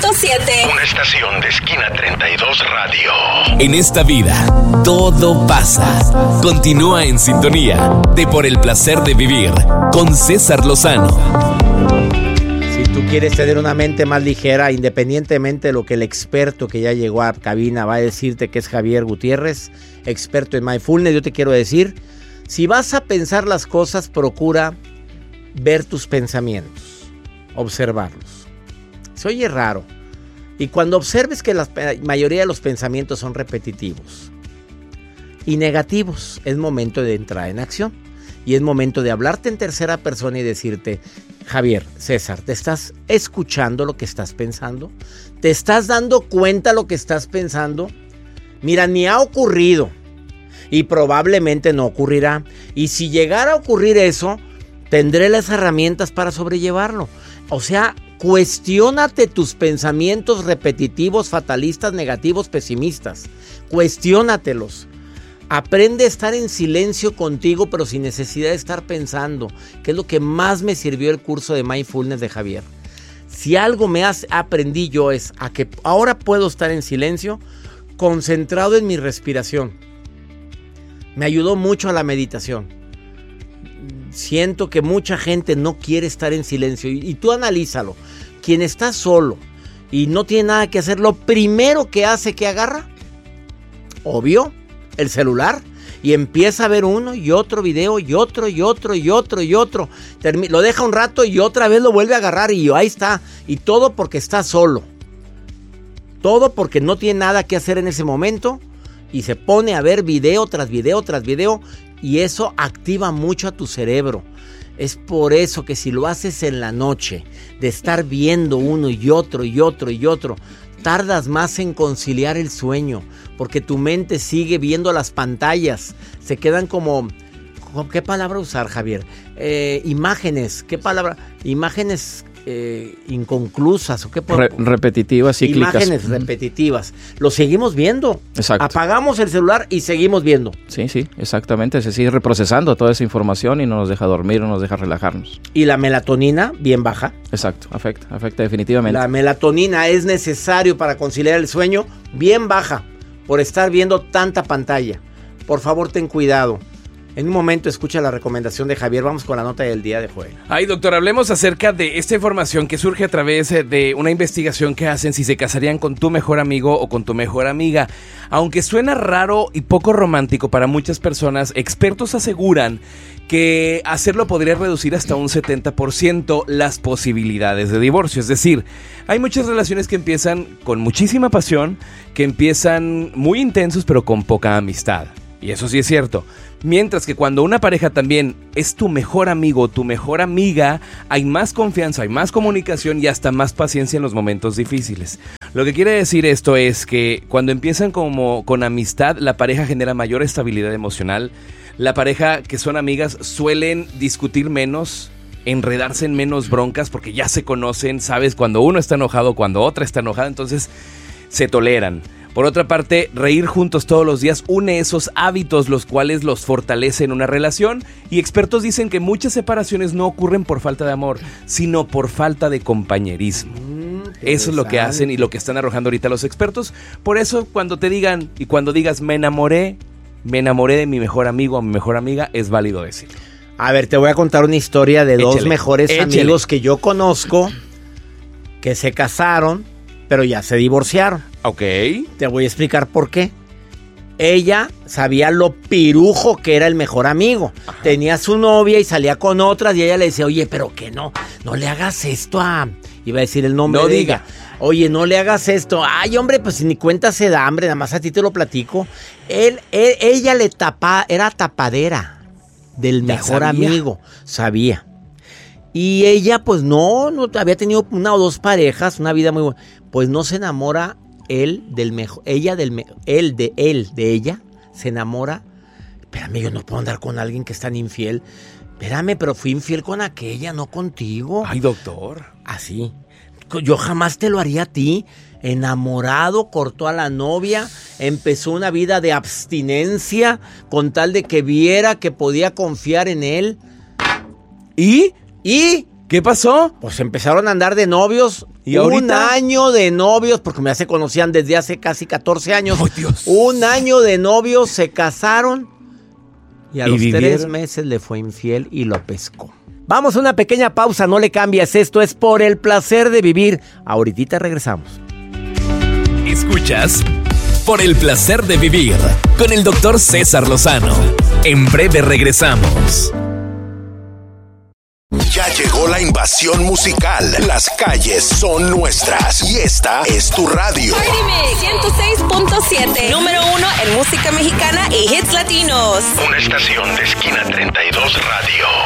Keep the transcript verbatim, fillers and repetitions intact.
siete. Una estación de Esquina treinta y dos Radio. En esta vida, todo pasa. Continúa en sintonía de Por el Placer de Vivir con César Lozano. Si tú quieres tener una mente más ligera, independientemente de lo que el experto que ya llegó a cabina va a decirte, que es Javier Gutiérrez, experto en mindfulness, yo te quiero decir, si vas a pensar las cosas, procura ver tus pensamientos, observarlos. Se oye raro. Y cuando observes que la mayoría de los pensamientos son repetitivos y negativos, es momento de entrar en acción. Y es momento de hablarte en tercera persona y decirte, Javier, César, ¿te estás escuchando lo que estás pensando? ¿Te estás dando cuenta lo que estás pensando? Mira, ni ha ocurrido y probablemente no ocurrirá. Y si llegara a ocurrir eso, tendré las herramientas para sobrellevarlo. O sea, cuestiónate tus pensamientos repetitivos, fatalistas, negativos, pesimistas. Cuestiónatelos. Aprende a estar en silencio contigo, pero sin necesidad de estar pensando, que es lo que más me sirvió el curso de Mindfulness de Javier. Si algo me has, aprendí yo es a que ahora puedo estar en silencio, concentrado en mi respiración. Me ayudó mucho a la meditación. Siento que mucha gente no quiere estar en silencio y, y tú analízalo. Quien está solo y no tiene nada que hacer, lo primero que hace, que agarra, obvio, el celular, y empieza a ver uno y otro video y otro y otro y otro y otro. Termi- lo deja un rato y otra vez lo vuelve a agarrar y ahí está. Y todo porque está solo. Todo porque no tiene nada que hacer en ese momento y se pone a ver video tras video tras video y eso activa mucho a tu cerebro. Es por eso que si lo haces en la noche, de estar viendo uno y otro y otro y otro, tardas más en conciliar el sueño, porque tu mente sigue viendo las pantallas. Se quedan como... ¿Qué palabra usar, Javier? Eh, imágenes. ¿Qué palabra? Imágenes eh, inconclusas. ¿O qué Re- repetitivas, cíclicas. Imágenes repetitivas. Lo seguimos viendo. Exacto. Apagamos el celular y seguimos viendo. Sí, sí, exactamente. Se sigue reprocesando toda esa información y no nos deja dormir, no nos deja relajarnos. Y la melatonina, bien baja. Exacto, afecta, afecta definitivamente. La melatonina es necesario para conciliar el sueño, bien baja, por estar viendo tanta pantalla. Por favor, ten cuidado. En un momento escucha la recomendación de Javier. Vamos con la nota del día de Joel. Ay, doctor, hablemos acerca de esta información que surge a través de una investigación que hacen si se casarían con tu mejor amigo o con tu mejor amiga. Aunque suena raro y poco romántico para muchas personas, expertos aseguran que hacerlo podría reducir hasta un setenta por ciento las posibilidades de divorcio. Es decir, hay muchas relaciones que empiezan con muchísima pasión, que empiezan muy intensos pero con poca amistad. Y eso sí es cierto. Mientras que cuando una pareja también es tu mejor amigo o tu mejor amiga, hay más confianza, hay más comunicación y hasta más paciencia en los momentos difíciles. Lo que quiere decir esto es que cuando empiezan como con amistad, la pareja genera mayor estabilidad emocional. La pareja que son amigas suelen discutir menos, enredarse en menos broncas porque ya se conocen, sabes cuando uno está enojado, cuando otra está enojada, entonces se toleran. Por otra parte, reír juntos todos los días une esos hábitos los cuales los fortalecen una relación y expertos dicen que muchas separaciones no ocurren por falta de amor, sino por falta de compañerismo. Mm, eso es lo que hacen y lo que están arrojando ahorita los expertos. Por eso cuando te digan y cuando digas me enamoré, me enamoré de mi mejor amigo o mi mejor amiga, es válido decirlo. A ver, te voy a contar una historia de échale, dos mejores échale. amigos que yo conozco que se casaron, pero ya se divorciaron. Ok. Te voy a explicar por qué. Ella sabía lo pirujo que era el mejor amigo. Ajá. Tenía su novia y salía con otras y ella le decía, oye, pero que no, no le hagas esto a... Iba a decir el nombre. No de diga. Ella. Oye, no le hagas esto. Ay, hombre, pues ni cuenta se da hambre, nada más a ti te lo platico. Él, él, ella le tapaba, era tapadera del mejor sabía. amigo. Sabía. Y ella, pues no, no, había tenido una o dos parejas, una vida muy buena. Pues no se enamora él del mejor, ella del mejor, él de él, de ella, se enamora. Espérame, yo no puedo andar con alguien que es tan infiel. Espérame, pero fui infiel con aquella, no contigo. Ay, doctor. Así. Yo jamás te lo haría a ti. Enamorado, cortó a la novia, empezó una vida de abstinencia, con tal de que viera que podía confiar en él. ¿Y? Y ¿Qué pasó? Pues empezaron a andar de novios. ¿Y un ahorita? año de novios, porque me se conocían desde hace casi catorce años. ¡Ay, Dios! Un año de novios, se casaron y a ¿Y los vivieron? tres meses le fue infiel y lo pescó. Vamos a una pequeña pausa, no le cambies. Esto es Por el Placer de Vivir. Ahorita regresamos. Escuchas Por el Placer de Vivir con el doctor César Lozano. En breve regresamos. Ya llegó la invasión musical. Las calles son nuestras. Y esta es tu radio. Party Mix ciento seis punto siete. Número uno en música mexicana y hits latinos. Una estación de Esquina treinta y dos Radio.